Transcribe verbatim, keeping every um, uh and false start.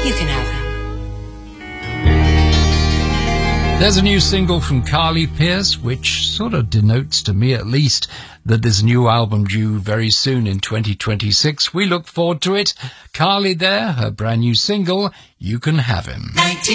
You can have him. There's a new single from Carly Pearce, which sort of denotes, to me at least, that there's a new album due very soon in twenty twenty-six. We look forward to it. Carly there, her brand new single, You Can Have Him.